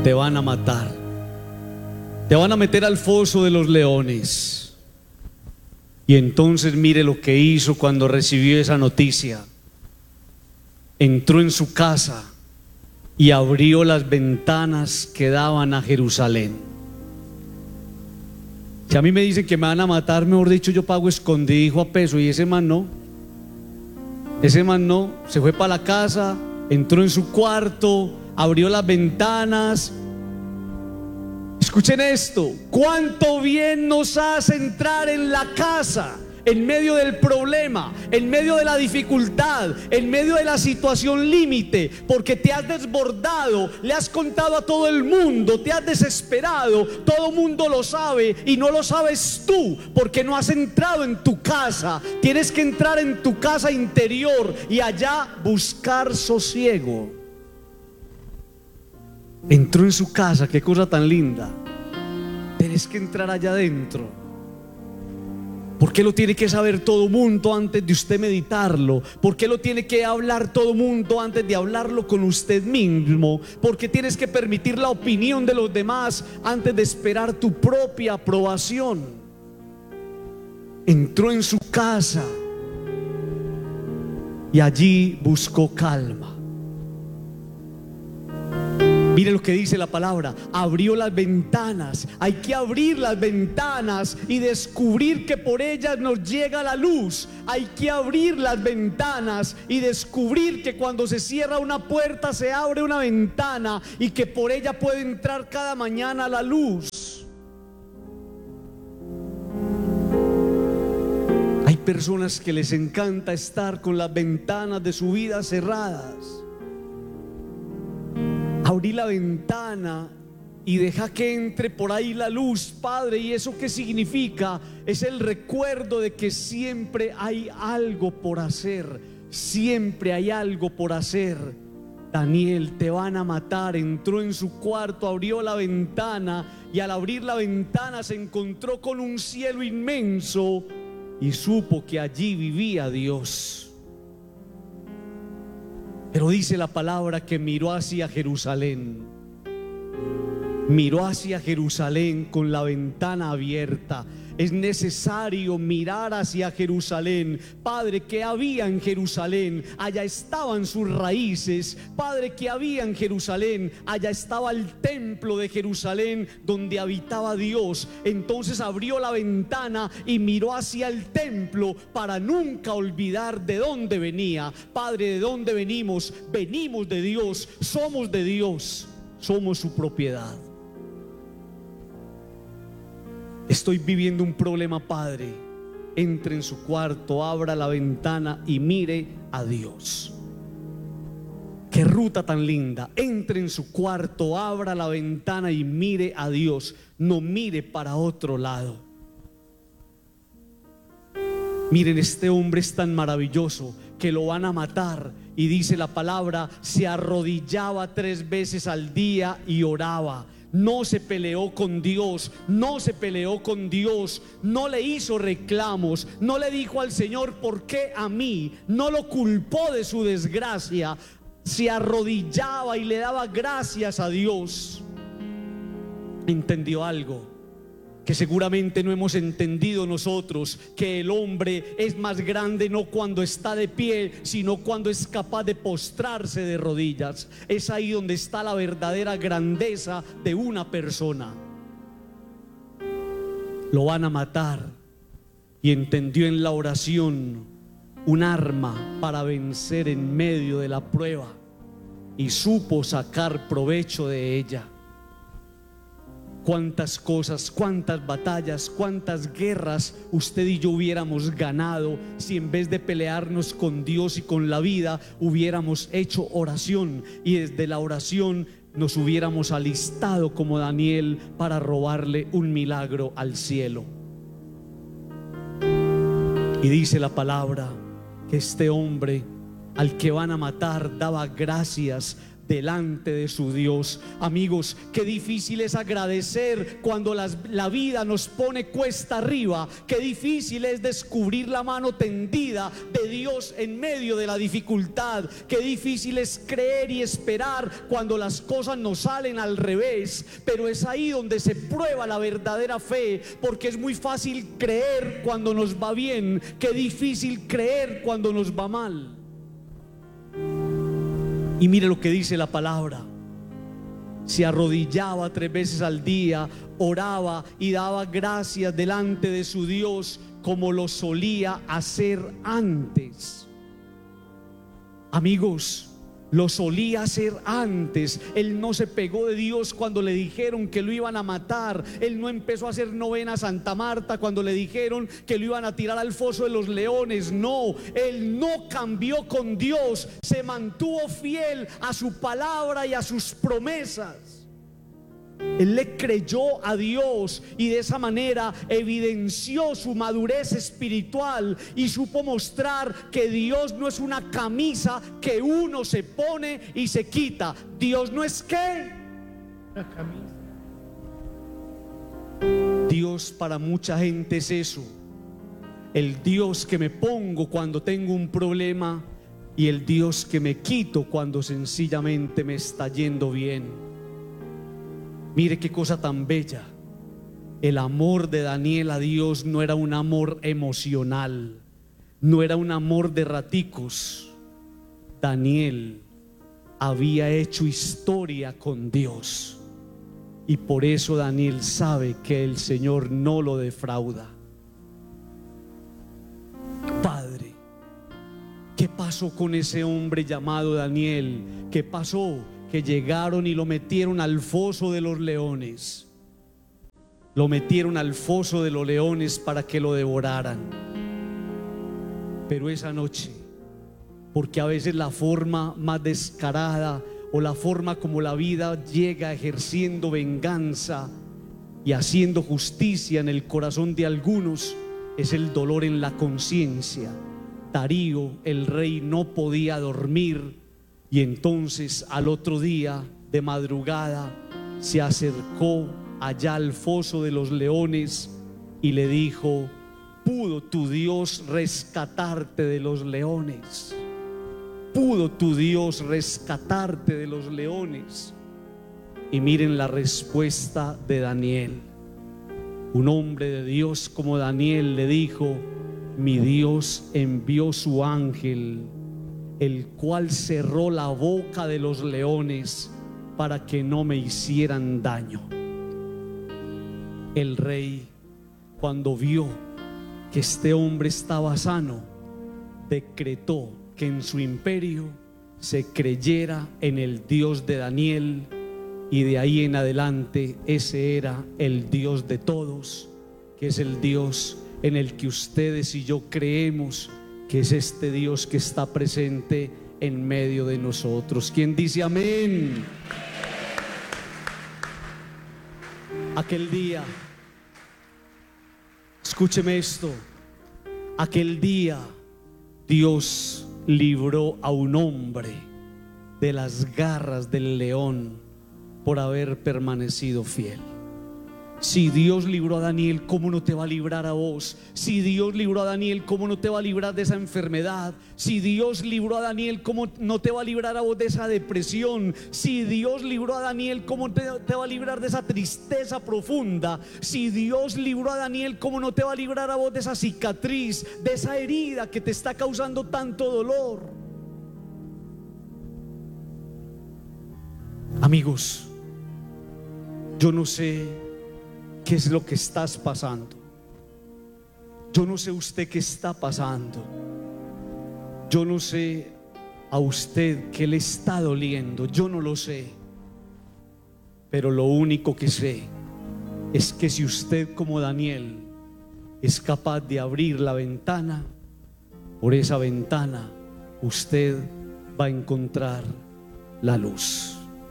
te van a matar, te van a meter al foso de los leones. Y entonces mire lo que hizo cuando recibió esa noticia. Entró en su casa y abrió las ventanas que daban a Jerusalén. Si a mí me dicen que me van a matar, mejor dicho, yo pago escondidijo a peso. Y ese man no, se fue para la casa, entró en su cuarto, abrió las ventanas. Escuchen esto: cuánto bien nos hace entrar en la casa en medio del problema, en medio de la dificultad, en medio de la situación límite, porque te has desbordado, le has contado a todo el mundo, te has desesperado, todo el mundo lo sabe y no lo sabes tú, porque no has entrado en tu casa. Tienes que entrar en tu casa interior y allá buscar sosiego. Entró en su casa, qué cosa tan linda. Tienes que entrar allá adentro. ¿Por qué lo tiene que saber todo mundo antes de usted meditarlo? ¿Por qué lo tiene que hablar todo mundo antes de hablarlo con usted mismo? ¿Por qué tienes que permitir la opinión de los demás antes de esperar tu propia aprobación? Entró en su casa y allí buscó calma. Mire lo que dice la palabra: abrió las ventanas. Hay que abrir las ventanas y descubrir que por ellas nos llega la luz. Hay que abrir las ventanas y descubrir que cuando se cierra una puerta se abre una ventana y que por ella puede entrar cada mañana la luz. Hay personas que les encanta estar con las ventanas de su vida cerradas. Abrí la ventana y deja que entre por ahí la luz, Padre. ¿Y eso qué significa? Es el recuerdo de que siempre hay algo por hacer. Siempre hay algo por hacer. Daniel, te van a matar. Entró en su cuarto, abrió la ventana y al abrir la ventana se encontró con un cielo inmenso y supo que allí vivía Dios. Pero dice la palabra que miró hacia Jerusalén. Miró hacia Jerusalén con la ventana abierta. Es necesario mirar hacia Jerusalén. Padre, ¿qué había en Jerusalén? Allá estaban sus raíces. Padre, ¿qué había en Jerusalén? Allá estaba el templo de Jerusalén donde habitaba Dios. Entonces abrió la ventana y miró hacia el templo para nunca olvidar de dónde venía. Padre, ¿de dónde venimos? Venimos de Dios, somos de Dios, somos su propiedad. Estoy viviendo un problema, Padre. Entre en su cuarto, abra la ventana y mire a Dios. Qué ruta tan linda. Entre en su cuarto, abra la ventana y mire a Dios. No mire para otro lado. Miren, este hombre es tan maravilloso que lo van a matar. Y dice la palabra, se arrodillaba 3 veces al día y oraba. No se peleó con Dios, no se peleó con Dios, no le hizo reclamos, no le dijo al Señor, ¿por qué a mí? No lo culpó de su desgracia. Se arrodillaba y le daba gracias a Dios. Entendió algo que seguramente no hemos entendido nosotros, que el hombre es más grande no cuando está de pie, sino cuando es capaz de postrarse de rodillas. Es ahí donde está la verdadera grandeza de una persona. Lo van a matar y entendió en la oración un arma para vencer en medio de la prueba y supo sacar provecho de ella. Cuántas cosas, cuántas batallas, cuántas guerras usted y yo hubiéramos ganado si en vez de pelearnos con Dios y con la vida hubiéramos hecho oración y desde la oración nos hubiéramos alistado como Daniel para robarle un milagro al cielo. Y dice la palabra que este hombre al que van a matar daba gracias delante de su Dios. Amigos, qué difícil es agradecer cuando la vida nos pone cuesta arriba. Qué difícil es descubrir la mano tendida de Dios en medio de la dificultad. Qué difícil es creer y esperar cuando las cosas nos salen al revés. Pero es ahí donde se prueba la verdadera fe, porque es muy fácil creer cuando nos va bien. Qué difícil creer cuando nos va mal. Y mire lo que dice la palabra: se arrodillaba 3 veces al día, oraba y daba gracias delante de su Dios, como lo solía hacer antes. Amigos, lo solía hacer antes. Él no se pegó de Dios cuando le dijeron que lo iban a matar. Él no empezó a hacer novena a Santa Marta cuando le dijeron que lo iban a tirar al foso de los leones. No, él no cambió con Dios. Se mantuvo fiel a su palabra y a sus promesas. Él le creyó a Dios y de esa manera evidenció su madurez espiritual y supo mostrar que Dios no es una camisa que uno se pone y se quita. Dios no es ¿qué? Una camisa. Dios para mucha gente es eso: el Dios que me pongo cuando tengo un problema y el Dios que me quito cuando sencillamente me está yendo bien. Mire qué cosa tan bella. El amor de Daniel a Dios no era un amor emocional, no era un amor de raticos. Daniel había hecho historia con Dios y por eso Daniel sabe que el Señor no lo defrauda. Padre, ¿qué pasó con ese hombre llamado Daniel? ¿Qué pasó? Que llegaron y lo metieron al foso de los leones. Lo metieron al foso de los leones para que lo devoraran. Pero esa noche, porque a veces la forma más descarada o la forma como la vida llega ejerciendo venganza y haciendo justicia en el corazón de algunos, es el dolor en la conciencia. Darío, el rey, no podía dormir. Y entonces al otro día de madrugada se acercó allá al foso de los leones y le dijo: ¿pudo tu Dios rescatarte de los leones? ¿Pudo tu Dios rescatarte de los leones? Y miren la respuesta de Daniel. Un hombre de Dios como Daniel le dijo: mi Dios envió su ángel, el cual cerró la boca de los leones para que no me hicieran daño. El rey, cuando vio que este hombre estaba sano, decretó que en su imperio se creyera en el Dios de Daniel, y de ahí en adelante ese era el Dios de todos, que es el Dios en el que ustedes y yo creemos, que es este Dios que está presente en medio de nosotros. ¿Quién dice amén? Aquel día, escúcheme esto, aquel día Dios libró a un hombre de las garras del león por haber permanecido fiel. Si Dios libró a Daniel, ¿cómo no te va a librar a vos? Si Dios libró a Daniel, ¿cómo no te va a librar de esa enfermedad? Si Dios libró a Daniel, ¿cómo no te va a librar a vos de esa depresión? Si Dios libró a Daniel, ¿cómo te va a librar de esa tristeza profunda? Si Dios libró a Daniel, ¿cómo no te va a librar a vos de esa cicatriz, de esa herida que te está causando tanto dolor? Amigos, yo no sé ¿qué es lo que estás pasando? Yo no sé usted qué está pasando. Yo no sé a usted qué le está doliendo. Yo no lo sé. Pero lo único que sé es que si usted, como Daniel, es capaz de abrir la ventana, por esa ventana usted va a encontrar la luz.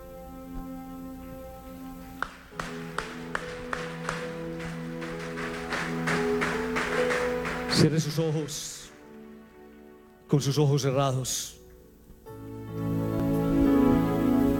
Cierre sus ojos, con sus ojos cerrados.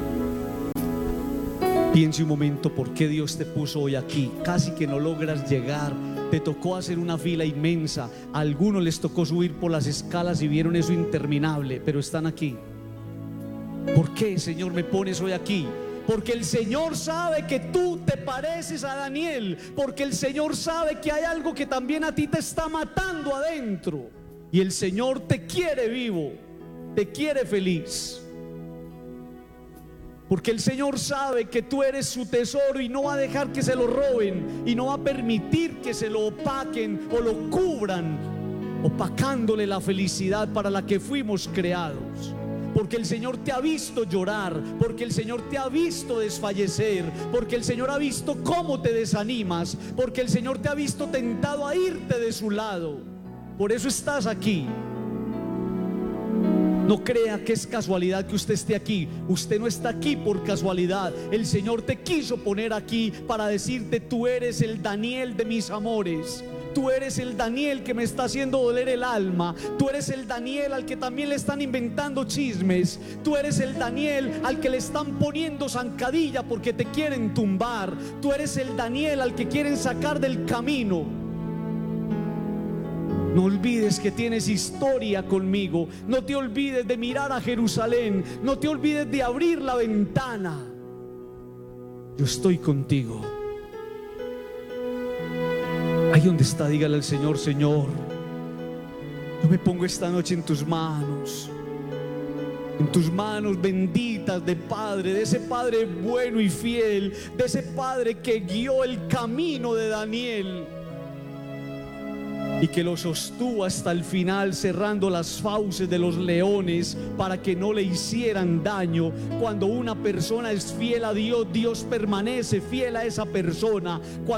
Piense un momento por qué Dios te puso hoy aquí. Casi que no logras llegar. Te tocó hacer una fila inmensa. A algunos les tocó subir por las escalas y vieron eso interminable, pero están aquí. ¿Por qué, Señor, me pones hoy aquí? Porque el Señor sabe que tú te pareces a Daniel. Porque el Señor sabe que hay algo que también a ti te está matando adentro. Y el Señor te quiere vivo, te quiere feliz. Porque el Señor sabe que tú eres su tesoro y no va a dejar que se lo roben, y no va a permitir que se lo opaquen o lo cubran, opacándole la felicidad para la que fuimos creados. Porque el Señor te ha visto llorar, porque el Señor te ha visto desfallecer, porque el Señor ha visto cómo te desanimas, porque el Señor te ha visto tentado a irte de su lado. Por eso estás aquí. No crea que es casualidad que usted esté aquí. Usted no está aquí por casualidad. El Señor te quiso poner aquí para decirte: tú eres el Daniel de mis amores. Tú eres el Daniel que me está haciendo doler el alma. Tú eres el Daniel al que también le están inventando chismes. Tú eres el Daniel al que le están poniendo zancadilla porque te quieren tumbar. Tú eres el Daniel al que quieren sacar del camino. No olvides que tienes historia conmigo. No te olvides de mirar a Jerusalén. No te olvides de abrir la ventana. Yo estoy contigo. Ahí donde está, dígale al Señor: Señor, yo me pongo esta noche en tus manos benditas de Padre, de ese Padre bueno y fiel, de ese Padre que guió el camino de Daniel y que lo sostuvo hasta el final, cerrando las fauces de los leones para que no le hicieran daño. Cuando una persona es fiel a Dios, Dios permanece fiel a esa persona.